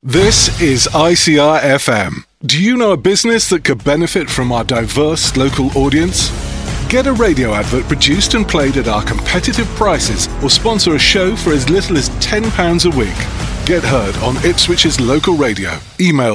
This is ICR FM. Do you know a business that could benefit from our diverse local audience? Get a radio advert produced and played at our competitive prices, or sponsor a show for as little as £10 a week. Get heard on Ipswich's local radio. Email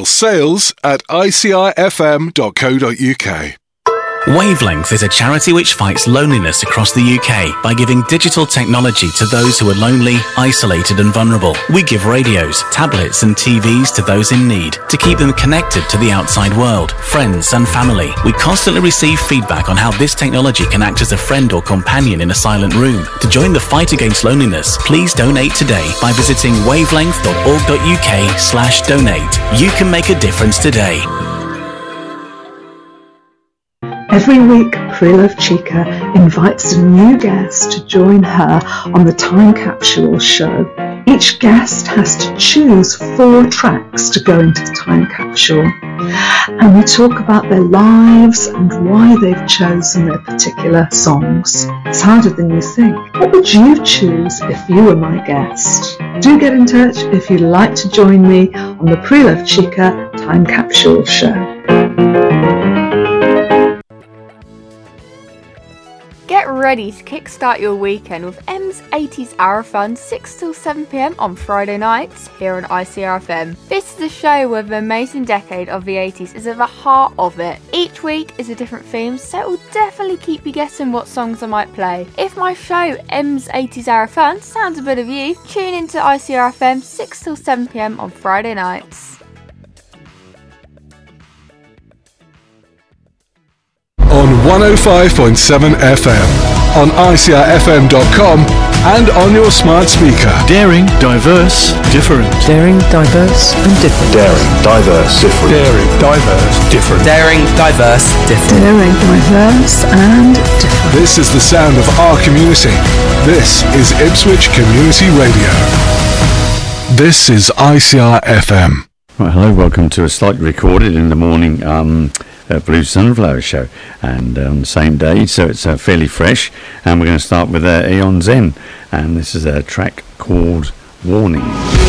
sales@icrfm.co.uk. Wavelength is a charity which fights loneliness across the UK by giving digital technology to those who are lonely, isolated and vulnerable. We give radios, tablets and TVs to those in need to keep them connected to the outside world, friends and family. We constantly receive feedback on how this technology can act as a friend or companion in a silent room. To join the fight against loneliness, please donate today by visiting wavelength.org.uk/donate. You can make a difference today. Every week, Pre-Love Chica invites a new guest to join her on the Time Capsule show. Each guest has to choose 4 tracks to go into the Time Capsule. And we talk about their lives and why they've chosen their particular songs. It's harder than you think. What would you choose if you were my guest? Do get in touch if you'd like to join me on the Pre-Love Chica Time Capsule show. Get ready to kickstart your weekend with M's 80s Hour Fun 6 till 7pm on Friday nights here on ICRFM. This is a show where the amazing decade of the 80s is at the heart of it. Each week is a different theme, so it will definitely keep you guessing what songs I might play. If my show M's 80s Hour Fun sounds a bit of you, tune into ICRFM 6 till 7pm on Friday nights. On 105.7 FM, on ICRFM.com and on your smart speaker. Daring, diverse, different. Daring, diverse and different. Daring, diverse, different. Daring, diverse, different. Daring, diverse, different. Daring, diverse and different. This is the sound of our community. This is Ipswich Community Radio. This is ICRFM. Right, hello, welcome to a slightly recorded in the morning Blue Sunflower show, and on the same day, so it's fairly fresh, and we're going to start with Eon Zen, and this is a track called Warning.